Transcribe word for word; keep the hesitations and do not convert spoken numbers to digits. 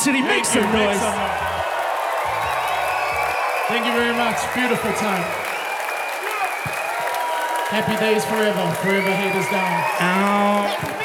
City, make some noise. Thank you very much. Beautiful time. Happy days forever. Forever haters down. Ow.